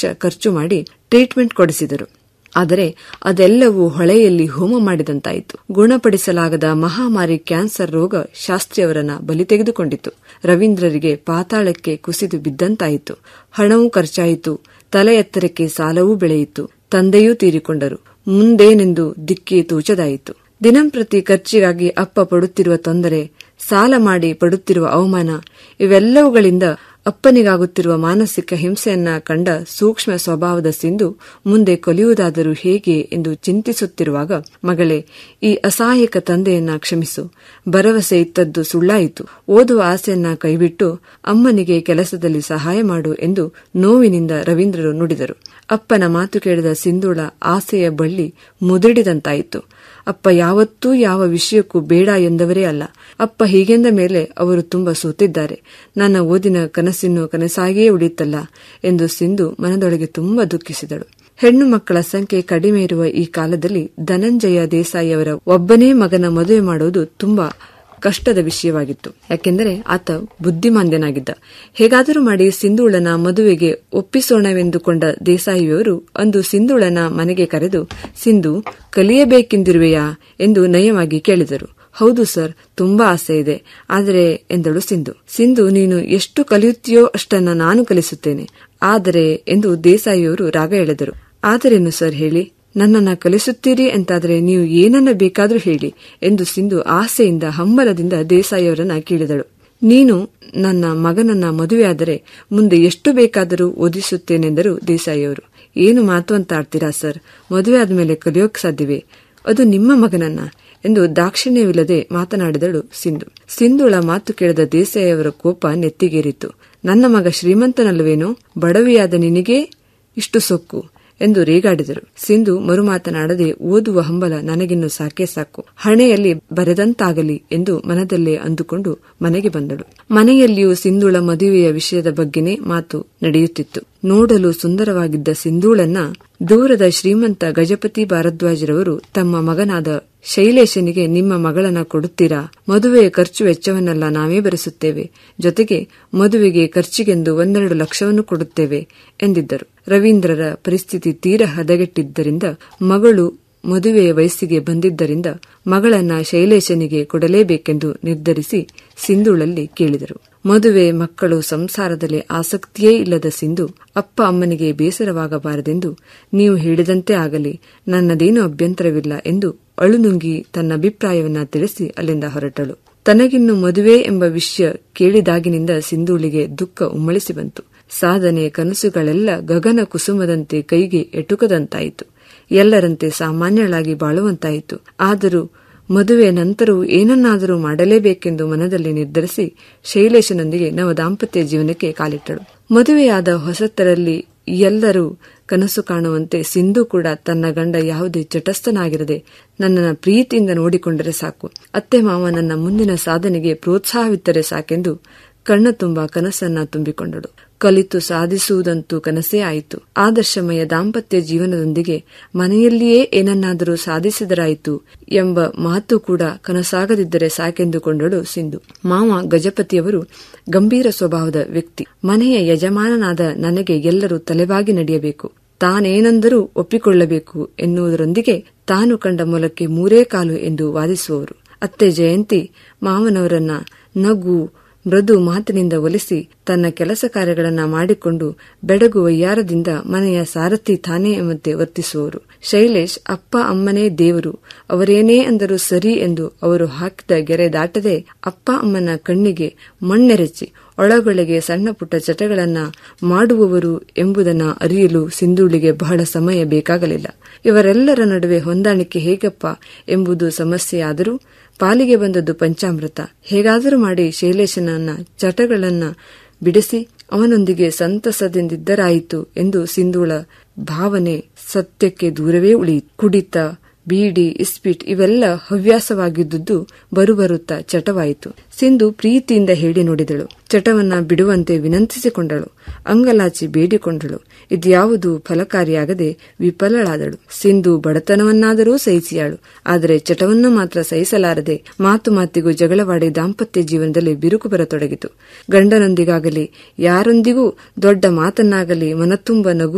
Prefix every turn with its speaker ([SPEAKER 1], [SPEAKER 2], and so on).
[SPEAKER 1] ಲಕ್ಷ ಖರ್ಚು ಮಾಡಿ ಟ್ರೀಟ್ಮೆಂಟ್ ಕೊಡಿಸಿದರು. ಆದರೆ ಅದೆಲ್ಲವೂ ಹೊಳೆಯಲ್ಲಿ ಹೋಮ ಮಾಡಿದಂತಾಯಿತು. ಗುಣಪಡಿಸಲಾಗದ ಮಹಾಮಾರಿ ಕ್ಯಾನ್ಸರ್ ರೋಗ ಶಾಸ್ತ್ರಿಯವರನ್ನ ಬಲಿ ತೆಗೆದುಕೊಂಡಿತು. ರವೀಂದ್ರರಿಗೆ ಪಾತಾಳಕ್ಕೆ ಕುಸಿದು ಬಿದ್ದಂತಾಯಿತು. ಹಣವೂ ಖರ್ಚಾಯಿತು, ತಲೆ ಎತ್ತರಕ್ಕೆ ಸಾಲವೂ ಬೆಳೆಯಿತು. ತಂದೆಯೂ ತೀರಿಕೊಂಡರು. ಮುಂದೇನೆಂದು ದಿಕ್ಕಿ ತೂಚದಾಯಿತು. ದಿನಂಪ್ರತಿ ಖರ್ಚಿಗಾಗಿ ಅಪ್ಪ ಪಡುತ್ತಿರುವ ತೊಂದರೆ, ಸಾಲ ಮಾಡಿ ಪಡುತ್ತಿರುವ ಅವಮಾನ, ಇವೆಲ್ಲವುಗಳಿಂದ ಅಪ್ಪನಿಗಾಗುತ್ತಿರುವ ಮಾನಸಿಕ ಹಿಂಸೆಯನ್ನ ಕಂಡ ಸೂಕ್ಷ್ಮ ಸ್ವಭಾವದ ಸಿಂಧು ಮುಂದೆ ಕೊಲಿಯುವುದಾದರೂ ಹೇಗೆ ಎಂದು ಚಿಂತಿಸುತ್ತಿರುವಾಗ, ಮಗಳೇ, ಈ ಅಸಹಾಯಕ ತಂದೆಯನ್ನ ಕ್ಷಮಿಸು. ಭರವಸೆ ಇತ್ತದ್ದು ಸುಳ್ಳಾಯಿತು. ಓದುವ ಆಸೆಯನ್ನ ಕೈಬಿಟ್ಟು ಅಮ್ಮನಿಗೆ ಕೆಲಸದಲ್ಲಿ ಸಹಾಯ ಮಾಡು ಎಂದು ನೋವಿನಿಂದ ರವೀಂದ್ರರು ನುಡಿದರು. ಅಪ್ಪನ ಮಾತು ಕೇಳಿದ ಸಿಂಧೂಳ ಆಸೆಯ ಬಳ್ಳಿ ಮುದುಡಿದಂತಾಯಿತು. ಅಪ್ಪ ಯಾವತ್ತೂ ಯಾವ ವಿಷಯಕ್ಕೂ ಬೇಡ ಎಂದವರೇ ಅಲ್ಲ. ಅಪ್ಪ ಹೀಗೆಂದ ಮೇಲೆ ಅವರು ತುಂಬಾ ಸೋತಿದ್ದಾರೆ. ನನ್ನ ಓದಿನ ಕನಸಿನ್ನು ಕನಸಾಗಿಯೇ ಉಳಿಯಿತಲ್ಲ ಎಂದು ಸಿಂಧು ಮನದೊಳಗೆ ತುಂಬಾ ದುಃಖಿಸಿದಳು. ಹೆಣ್ಣು ಮಕ್ಕಳ ಸಂಖ್ಯೆ ಕಡಿಮೆ ಇರುವ ಈ ಕಾಲದಲ್ಲಿ ಧನಂಜಯ ದೇಸಾಯಿ ಅವರ ಒಬ್ಬನೇ ಮಗನ ಮದುವೆ ಮಾಡುವುದು ತುಂಬಾ ಕಷ್ಟದ ವಿಷಯವಾಗಿತ್ತು. ಯಾಕೆಂದರೆ ಆತ ಬುದ್ಧಿಮಾಂದ್ಯನಾಗಿದ್ದ. ಹೇಗಾದರೂ ಮಾಡಿ ಸಿಂಧೂಳನ ಮದುವೆಗೆ ಒಪ್ಪಿಸೋಣವೆಂದುಕೊಂಡ ದೇಸಾಯಿಯವರು ಅಂದು ಸಿಂಧೂಳನ ಮನೆಗೆ ಕರೆದು, ಸಿಂಧು, ಕಲಿಯಬೇಕೆಂದಿರುವೆಯಾ ಎಂದು ನಯವಾಗಿ ಕೇಳಿದರು. ಹೌದು ಸರ್, ತುಂಬಾ ಆಸೆ ಇದೆ. ಆದರೆ ಎಂದಳು ಸಿಂಧು. ಸಿಂಧು, ನೀನು ಎಷ್ಟು ಕಲಿಯುತ್ತೀಯೋ ಅಷ್ಟನ್ನ ನಾನು ಕಲಿಸುತ್ತೇನೆ. ಆದರೆ ಎಂದು ದೇಸಾಯಿಯವರು ರಾಗ ಎಳೆದರು. ಆದರೇನು ಸರ್ ಹೇಳಿ, ನನ್ನನ್ನ ಕಲಿಸುತ್ತೀರಿ ಎಂತಾದರೆ ನೀವು ಏನನ್ನ ಬೇಕಾದ್ರೂ ಹೇಳಿ ಎಂದು ಸಿಂಧು ಆಸೆಯಿಂದ ಹಂಬಲದಿಂದ ದೇಸಾಯಿಯವರನ್ನ ಕೇಳಿದಳು. ನೀನು ನನ್ನ ಮಗನನ್ನ ಮದುವೆಯಾದರೆ ಮುಂದೆ ಎಷ್ಟು ಬೇಕಾದರೂ ಓದಿಸುತ್ತೇನೆಂದರು ದೇಸಾಯಿಯವರು. ಏನು ಮಾತು ಅಂತ ಆಡ್ತೀರಾ ಸರ್, ಮದುವೆ ಆದ್ಮೇಲೆ ಕಲಿಯೋಕ್ ಸಾಧ್ಯವೇ? ಅದು ನಿಮ್ಮ ಮಗನನ್ನ ಎಂದು ದಾಕ್ಷಿಣ್ಯವಿಲ್ಲದೆ ಮಾತನಾಡಿದಳು ಸಿಂಧು. ಸಿಂಧುಳ ಮಾತು ಕೇಳಿದ ದೇಸಾಯಿಯವರ ಕೋಪ ನೆತ್ತಿಗೇರಿತು. ನನ್ನ ಮಗ ಶ್ರೀಮಂತನಲ್ಲವೇನೋ, ಬಡವಿಯಾದ ನಿನಗೇ ಇಷ್ಟು ಸೊಕ್ಕು ಎಂದು ರೇಗಾಡಿದರು. ಸಿಂಧು ಮರುಮಾತನಾಡದೆ, ಓದುವ ಹಂಬಲ ನನಗಿನ್ನು ಸಾಕೇ ಸಾಕು, ಹಣೆಯಲ್ಲಿ ಬರೆದಂತಾಗಲಿ ಎಂದು ಮನದಲ್ಲೇ ಅಂದುಕೊಂಡು ಮನೆಗೆ ಬಂದಳು. ಮನೆಯಲ್ಲಿಯೂ ಸಿಂಧುಳ ಮದುವೆಯ ವಿಷಯದ ಬಗ್ಗೆನೇ ಮಾತು ನಡೆಯುತ್ತಿತ್ತು. ನೋಡಲು ಸುಂದರವಾಗಿದ್ದ ಸಿಂಧೂಳನ್ನ ದೂರದ ಶ್ರೀಮಂತ ಗಜಪತಿ ಭಾರದ್ವಾಜರವರು ತಮ್ಮ ಮಗನಾದ ಶೈಲೇಶನಿಗೆ ನಿಮ್ಮ ಮಗಳನ್ನ ಕೊಡುತ್ತೀರಾ? ಮದುವೆಯ ಖರ್ಚು ವೆಚ್ಚವನ್ನೆಲ್ಲ ನಾವೇ ಭರಿಸುತ್ತೇವೆ. ಜೊತೆಗೆ ಮದುವೆಗೆ ಖರ್ಚಿಗೆಂದು 1-2 ಲಕ್ಷವನ್ನು ಕೊಡುತ್ತೇವೆ ಎಂದಿದ್ದರು. ರವೀಂದ್ರರ ಪರಿಸ್ಥಿತಿ ತೀರ ಹದಗೆಟ್ಟಿದ್ದರಿಂದ, ಮಗಳು ಮದುವೆಯ ವಯಸ್ಸಿಗೆ ಬಂದಿದ್ದರಿಂದ ಮಗಳನ್ನ ಶೈಲೇಶನಿಗೆ ಕೊಡಲೇಬೇಕೆಂದು ನಿರ್ಧರಿಸಿ ಸಿಂಧೂಳಲ್ಲಿ ಕೇಳಿದರು. ಮದುವೆ, ಮಕ್ಕಳು, ಸಂಸಾರದಲ್ಲಿ ಆಸಕ್ತಿಯೇ ಇಲ್ಲದ ಸಿಂಧು ಅಪ್ಪ ಅಮ್ಮನಿಗೆ ಬೇಸರವಾಗಬಾರದೆಂದು, ನೀವು ಹೇಳಿದಂತೆ ಆಗಲಿ, ನನ್ನದೇನೂ ಅಭ್ಯಂತರವಿಲ್ಲ ಎಂದು ಅಳುನುಂಗಿ ತನ್ನ ಅಭಿಪ್ರಾಯವನ್ನ ತಿಳಿಸಿ ಅಲ್ಲಿಂದ ಹೊರಟಳು. ತನಗಿನ್ನು ಮದುವೆ ಎಂಬ ವಿಷಯ ಕೇಳಿದಾಗಿನಿಂದ ಸಿಂಧೂಳಿಗೆ ದುಃಖ ಉಮ್ಮಳಿಸಿ ಬಂತು. ಸಾಧನೆ ಕನಸುಗಳೆಲ್ಲ ಗಗನ ಕುಸುಮದಂತೆ ಕೈಗೆ ಎಟುಕದಂತಾಯಿತು. ಎಲ್ಲರಂತೆ ಸಾಮಾನ್ಯಳಾಗಿ ಬಾಳುವಂತಾಯಿತು. ಆದರೂ ಮದುವೆಯ ನಂತರವೂ ಏನನ್ನಾದರೂ ಮಾಡಲೇಬೇಕೆಂದು ಮನದಲ್ಲಿ ನಿರ್ಧರಿಸಿ ಶೈಲೇಶನೊಂದಿಗೆ ನವ ದಾಂಪತ್ಯ ಜೀವನಕ್ಕೆ ಕಾಲಿಟ್ಟಳು. ಮದುವೆಯಾದ ಹೊಸತರಲ್ಲಿ ಎಲ್ಲರೂ ಕನಸು ಕಾಣುವಂತೆ ಸಿಂಧು ಕೂಡ ತನ್ನ ಗಂಡ ಯಾವುದೇ ಚಟಸ್ಥನಾಗಿರದೆ ನನ್ನನ್ನು ಪ್ರೀತಿಯಿಂದ ನೋಡಿಕೊಂಡರೆ ಸಾಕು, ಅತ್ತೆ ಮಾವ ನನ್ನ ಮುಂದಿನ ಸಾಧನೆಗೆ ಪ್ರೋತ್ಸಾಹವಿತ್ತರೆ ಸಾಕೆಂದು ಕಣ್ಣ ತುಂಬಾ ಕನಸನ್ನ ತುಂಬಿಕೊಂಡಳು. ಕಲಿತು ಸಾಧಿಸುವುದಂತೂ ಕನಸೇ ಆಯಿತು. ಆದರ್ಶಮಯ ದಾಂಪತ್ಯ ಜೀವನದೊಂದಿಗೆ ಮನೆಯಲ್ಲಿಯೇ ಏನನ್ನಾದರೂ ಸಾಧಿಸಿದರಾಯಿತು ಎಂಬ ಮಾತು ಕೂಡ ಕನಸಾಗದಿದ್ದರೆ ಸಾಕೆಂದುಕೊಂಡಳು ಸಿಂಧು. ಮಾವ ಗಜಪತಿಯವರು ಗಂಭೀರ ಸ್ವಭಾವದ ವ್ಯಕ್ತಿ. ಮನೆಯ ಯಜಮಾನನಾದ ನನಗೆ ಎಲ್ಲರೂ ತಲೆಬಾಗಿ ನಡೆಯಬೇಕು, ತಾನೇನೆಂದರೂ ಒಪ್ಪಿಕೊಳ್ಳಬೇಕು ಎನ್ನುವುದರೊಂದಿಗೆ ತಾನು ಕಂಡ ಮೊಲಕ್ಕೆ 3 ಕಾಲು ಎಂದು ವಾದಿಸುವವರು. ಅತ್ತೆ ಜಯಂತಿ ಮಾವನವರನ್ನ ನಗು ಮೃದು ಮಾತಿನಿಂದ ಒಲಿಸಿ ತನ್ನ ಕೆಲಸ ಕಾರ್ಯಗಳನ್ನ ಮಾಡಿಕೊಂಡು ಬೆಡಗು ವಯ್ಯಾರದಿಂದ ಮನೆಯ ಸಾರಥಿ ತಾನೇ ಎಂಬಂತೆ ವರ್ತಿಸುವವರು. ಶೈಲೇಶ್ ಅಪ್ಪ ಅಮ್ಮನೇ ದೇವರು, ಅವರೇನೇ ಅಂದರೂ ಸರಿ ಎಂದು ಅವರು ಹಾಕಿದ ಗೆರೆ ದಾಟದೆ ಅಪ್ಪ ಅಮ್ಮನ ಕಣ್ಣಿಗೆ ಮಣ್ಣೆರಚಿ ಒಳಗೊಳಗೆ ಸಣ್ಣ ಪುಟ್ಟ ಚಟಗಳನ್ನ ಮಾಡುವವರು ಎಂಬುದನ್ನ ಅರಿಯಲು ಸಿಂಧೂಳಿಗೆ ಬಹಳ ಸಮಯ ಬೇಕಾಗಲಿಲ್ಲ. ಇವರೆಲ್ಲರ ನಡುವೆ ಹೊಂದಾಣಿಕೆ ಹೇಗಪ್ಪ ಎಂಬುದು ಸಮಸ್ಯೆಯಾದರೂ ಪಾಲಿಗೆ ಬಂದದ್ದು ಪಂಚಾಮೃತ. ಹೇಗಾದರೂ ಮಾಡಿ ಶೈಲೇಶನನ್ನ ಚಟಗಳನ್ನ ಬಿಡಿಸಿ ಅವನೊಂದಿಗೆ ಸಂತಸದಿಂದಿದ್ದರಾಯಿತು ಎಂದು ಸಿಂಧೂಳ ಭಾವನೆ ಸತ್ಯಕ್ಕೆ ದೂರವೇ ಉಳಿಯಿತು. ಕುಡಿತ, ಬೀಡಿ, ಇಸ್ಪೀಟ್ ಇವೆಲ್ಲ ಹವ್ಯಾಸವಾಗಿದ್ದುದು ಬರುಬರುತ್ತಾ ಚಟವಾಯಿತು. ಸಿಂಧು ಪ್ರೀತಿಯಿಂದ ಹೇಳಿ ನೋಡಿದಳು. ಚಟವನ್ನ ಬಿಡುವಂತೆ ವಿನಂತಿಸಿಕೊಂಡಳು. ಅಂಗಲಾಚಿ ಬೇಡಿಕೊಂಡಳು. ಇದ್ಯಾವುದು ಫಲಕಾರಿಯಾಗದೆ ವಿಫಲಳಾದಳು. ಸಿಂಧು ಬಡತನವನ್ನಾದರೂ ಸಹಿಸಿಯಾಳು. ಆದರೆ ಚಟವನ್ನು ಮಾತ್ರ ಸಹಿಸಲಾರದೆ ಮಾತು ಮಾತಿಗೂ ಜಗಳವಾಡಿ ದಾಂಪತ್ಯ ಜೀವನದಲ್ಲಿ ಬಿರುಕು ಬರತೊಡಗಿತು. ಗಂಡನೊಂದಿಗಾಗಲಿ ಯಾರೊಂದಿಗೂ ದೊಡ್ಡ ಮಾತನ್ನಾಗಲಿ ಮನತುಂಬ ನಗು